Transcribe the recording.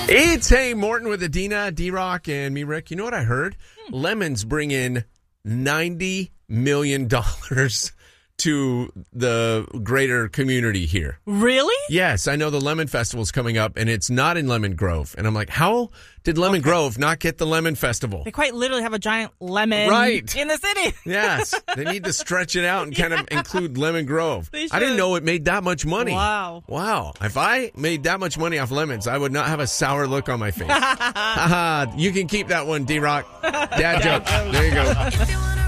It's Hey Morton with Adina, D-Rock, and me, Rick. You know what I heard? Lemons bring in $90 million to the greater community here. Really? Yes, I know the Lemon Festival's coming up, and it's not in Lemon Grove. And I'm like, how did Lemon Grove not get the Lemon Festival? They quite literally have a giant lemon in the city. Yes. They need to stretch it out and kind of include Lemon Grove. I didn't know it made that much money. Wow. If I made that much money off lemons, I would not have a sour look on my face. You can keep that one, D-Rock. Dad joke. There you go.